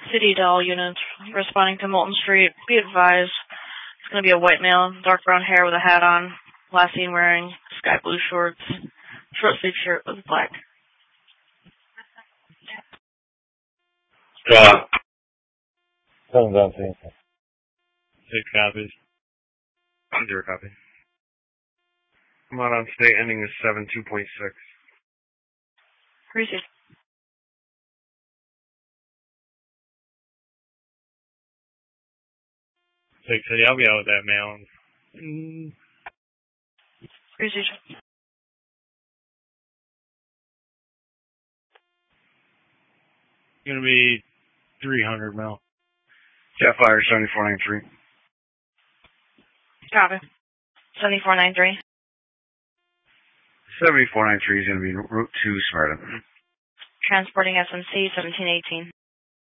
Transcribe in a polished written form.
City Doll units responding to Molten Street. Be advised, it's going to be a white male, dark brown hair with a hat on. Last seen wearing sky blue shorts, short sleeve shirt with black. Someone's on scene. 6 copies. 0 copy. I'm out on state, ending is 7-2.6. Received. 6 City, I'll be out with that mail. Received. Gonna be 300 mil. Jet Fire 7493. Copy. 7493. 7493 is gonna be Route 2 Sparta. Transporting SMC 1718.